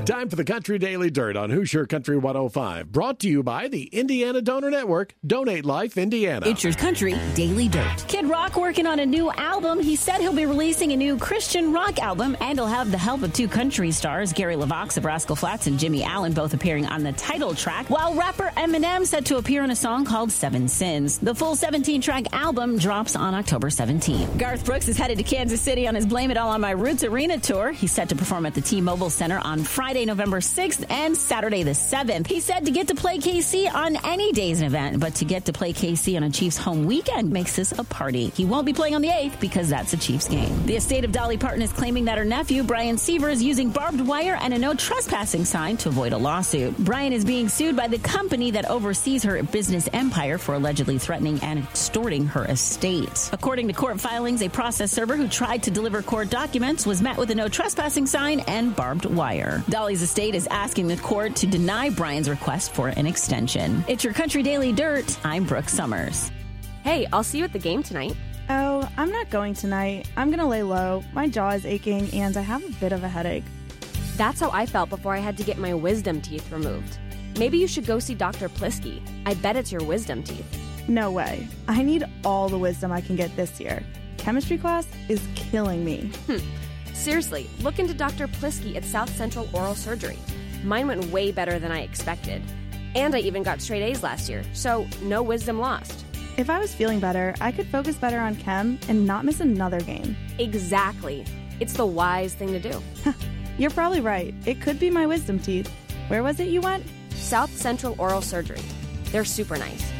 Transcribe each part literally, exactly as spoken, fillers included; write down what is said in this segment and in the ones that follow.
Time for the Country Daily Dirt on Hoosier Country one oh five. Brought to you by the Indiana Donor Network. Donate Life Indiana. It's your Country Daily Dirt. Kid Rock working on a new album. He said he'll be releasing a new Christian rock album, and he'll have the help of two country stars, Gary LaVox of Rascal Flatts and Jimmy Allen, both appearing on the title track, while rapper Eminem set to appear on a song called Seven Sins. The full seventeen-track album drops on October seventeenth. Garth Brooks is headed to Kansas City on his Blame It All on My Roots Arena tour. He's set to perform at the T-Mobile Center on Friday, November sixth and Saturday the seventh. He said to get to play K C on any day's an event, but to get to play K C on a Chiefs home weekend makes this a party. He won't be playing on the eighth because that's a Chiefs game. The estate of Dolly Parton is claiming that her nephew, Brian Seaver, is using barbed wire and a no trespassing sign to avoid a lawsuit. Brian is being sued by the company that oversees her business empire for allegedly threatening and extorting her estate. According to court filings, a process server who tried to deliver court documents was met with a no trespassing sign and barbed wire. Dolly's estate is asking the court to deny Brian's request for an extension. It's your Country Daily Dirt. I'm Brooke Summers. Hey, I'll see you at the game tonight. Oh, I'm not going tonight. I'm going to lay low. My jaw is aching and I have a bit of a headache. That's how I felt before I had to get my wisdom teeth removed. Maybe you should go see Doctor Plisky. I bet it's your wisdom teeth. No way. I need all the wisdom I can get this year. Chemistry class is killing me. Hmm. Seriously, look into Doctor Plisky at South Central Oral Surgery. Mine went way better than I expected. And I even got straight A's last year, so no wisdom lost. If I was feeling better, I could focus better on chem and not miss another game. Exactly. It's the wise thing to do. You're probably right. It could be my wisdom teeth. Where was it you went? South Central Oral Surgery. They're super nice.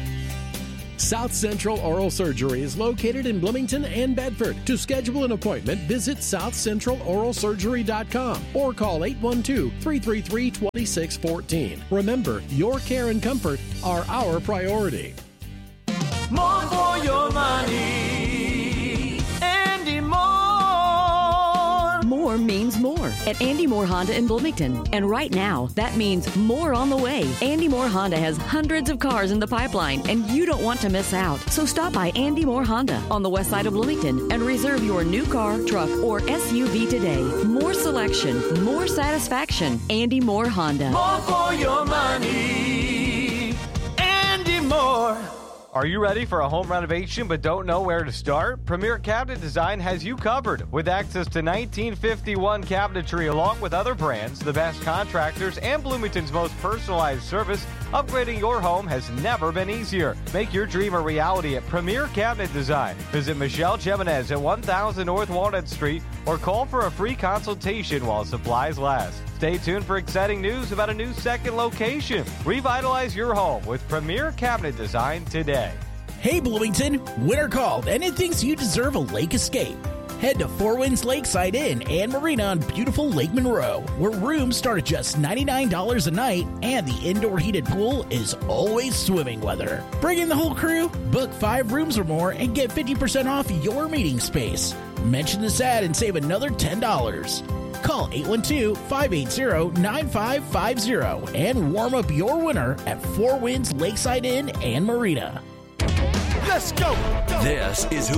South Central Oral Surgery is located in Bloomington and Bedford. To schedule an appointment, visit south central oral surgery dot com or call eight one two, three three three, two six one four. Remember, your care and comfort are our priority. More for your money, Andy Moore. More means more at Andy Moore Honda in Bloomington. And right now, that means more on the way. Andy Moore Honda has hundreds of cars in the pipeline, and you don't want to miss out. So stop by Andy Moore Honda on the west side of Bloomington and reserve your new car, truck, or S U V today. More selection, more satisfaction. Andy Moore Honda. More for your money, Andy Moore. Are you ready for a home renovation but don't know where to start? Premier Cabinet Design has you covered with access to nineteen fifty-one cabinetry along with other brands, the best contractors, and Bloomington's most personalized service. Upgrading your home has never been easier. Make your dream a reality at Premier Cabinet Design. Visit Michelle Jimenez at one thousand North Walnut Street or call for a free consultation while supplies last. Stay tuned for exciting news about a new second location. Revitalize your home with Premier Cabinet Design today. Hey Bloomington, winter called and it thinks you deserve a lake escape. Head to Four Winds Lakeside Inn and Marina on beautiful Lake Monroe, where rooms start at just ninety-nine dollars a night and the indoor heated pool is always swimming weather. Bring in the whole crew, book five rooms or more, and get fifty percent off your meeting space. Mention this ad and save another ten dollars. Call eight one two, five eight zero, nine five five zero and warm up your winter at Four Winds Lakeside Inn and Marina. Let's go. This is who